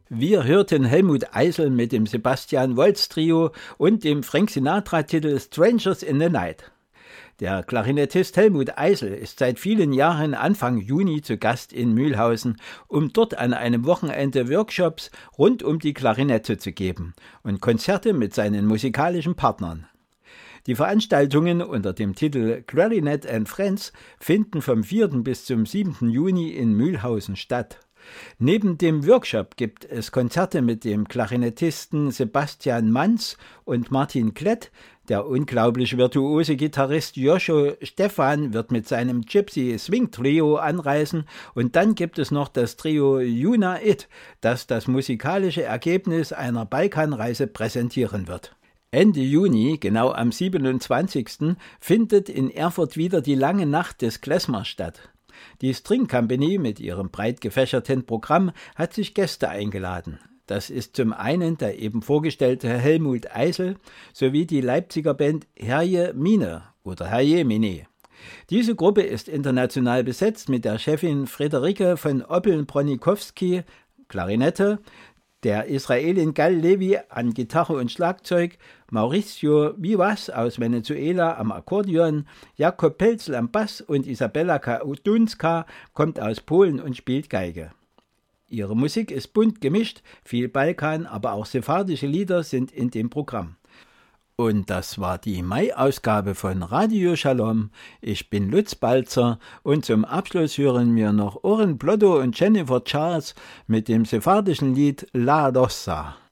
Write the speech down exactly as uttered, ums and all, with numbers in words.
Wir hörten Helmut Eisel mit dem Sebastian Wolz Trio und dem Frank Sinatra-Titel Strangers in the Night. Der Klarinettist Helmut Eisel ist seit vielen Jahren Anfang Juni zu Gast in Mühlhausen, um dort an einem Wochenende Workshops rund um die Klarinette zu geben und Konzerte mit seinen musikalischen Partnern. Die Veranstaltungen unter dem Titel Clarinet and Friends finden vom vierten bis zum siebten Juni in Mühlhausen statt. Neben dem Workshop gibt es Konzerte mit dem Klarinettisten Sebastian Manz und Martin Klett. Der unglaublich virtuose Gitarrist Joscho Stephan wird mit seinem Gypsy Swing Trio anreisen und dann gibt es noch das Trio Juna It, das das musikalische Ergebnis einer Balkanreise präsentieren wird. Ende Juni, genau am siebenundzwanzigsten findet in Erfurt wieder die lange Nacht des Klezmer statt. Die String Company mit ihrem breit gefächerten Programm hat sich Gäste eingeladen. Das ist zum einen der eben vorgestellte Helmut Eisel sowie die Leipziger Band Herje Mine oder Herje Mine. Diese Gruppe ist international besetzt mit der Chefin Friederike von Oppeln-Bronikowski, Klarinette, der Israelin Gal Levi an Gitarre und Schlagzeug, Mauricio Vivas aus Venezuela am Akkordeon, Jakob Pelzl am Bass und Isabella Kaudunska kommt aus Polen und spielt Geige. Ihre Musik ist bunt gemischt, viel Balkan, aber auch sephardische Lieder sind in dem Programm. Und das war die Mai-Ausgabe von Radio Shalom. Ich bin Lutz Balzer und zum Abschluss hören wir noch Oren Blotto und Jennifer Charles mit dem sephardischen Lied La Dossa.